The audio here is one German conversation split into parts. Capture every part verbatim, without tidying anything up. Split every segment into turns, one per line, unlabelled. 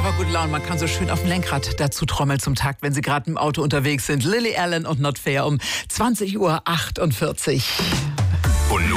aber gute Laune, man kann so schön auf dem Lenkrad dazu trommeln zum Takt, wenn Sie gerade im Auto unterwegs sind. Lily Allen und Not Fair um zwanzig Uhr achtundvierzig.
Und nu?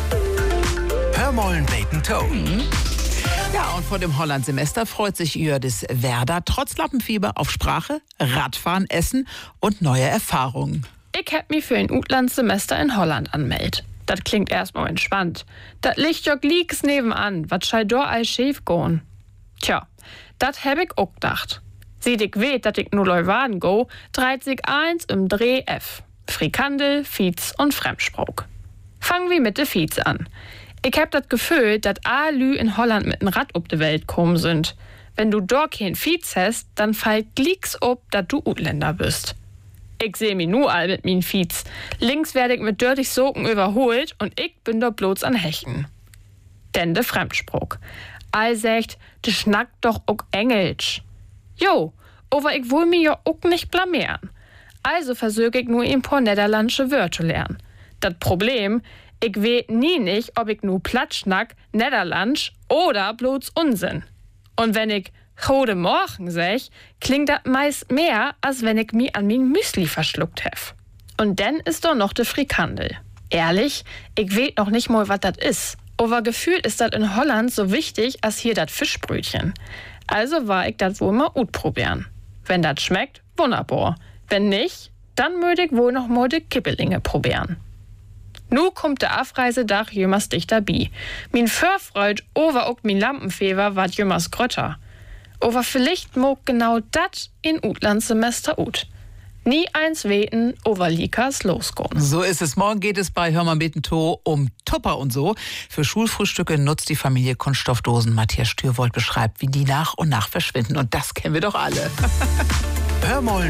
Hörmollen Bacon Toe.
Mhm. Ja, und vor dem Holland-Semester freut sich Jördis Werder trotz Lappenfieber auf Sprache, Radfahren, Essen und neue Erfahrungen.
Ich hab mich für ein Utlandssemester in Holland anmeldet. Das klingt erstmal entspannt. Das liegt ja gleich nebenan, was schei do all schief goen. Tja, das hab ich auch gedacht. Seht ich weet, dat ich nur Leuwarden go, dreht sich eins im Dreh F. Frikandel, Fiets und Fremdsprach. Fangen wir mit de Fiets an. Ich hab das Gefühl, dass alle Lü in Holland mit dem Rad ob de Welt kommen sind. Wenn du dort kein Fiets hast, dann fällt glicks ob, dass du Utländer bist. Ich seh mich nur all mit min Fiets. Links werde ich mit dörtig Socken überholt und ich bin dort bloß an Hechten. Denn de Fremdsprach. All sagt, de schnackt doch auch Englisch. Jo, aber ich will mir ja auch nicht blamieren. Also versuche ich nur ein paar niederländische Wörter lernen. Das Problem, ich weet nie nicht, ob ich nur platt schnack, Niederlandsch oder bloß Unsinn. Und wenn ich Gode Morgen sag, klingt das meist mehr, als wenn ich mich an mein Müsli verschluckt hef. Und dann ist doch noch de Frikandel. Ehrlich, ich weet noch nicht mal, was das ist. Aber gefühlt ist das in Holland so wichtig, als hier das Fischbrötchen. Also war ich das wohl mal gut probieren. Wenn das schmeckt, wunderbar. Wenn nicht, dann möchte ich wohl noch mal de Kippelinge probieren. Nu kommt der Abreisedach jümmers dichter bi. Min Förfreud over ook min Lampenfeber wat jümmers grötter. Aber vielleicht mag genau dat in Utlandssemester ut. Nie eins weten, over Likas losgehen.
So ist es. Morgen geht es bei Hörmollen Bacon Toe um Tupper und so. Für Schulfrühstücke nutzt die Familie Kunststoffdosen. Matthias Stürwold beschreibt, wie die nach und nach verschwinden. Und das kennen wir doch alle.
Hörmollen